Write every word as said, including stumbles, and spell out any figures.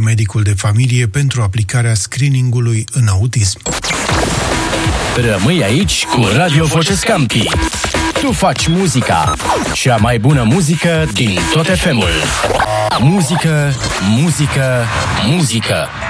medicul de familie pentru aplicarea screeningului în autism. Rămâi aici cu Radio Voce Scampi. Tu faci muzica, cea mai bună muzică din tot F M-ul. Muzică, muzică, muzică.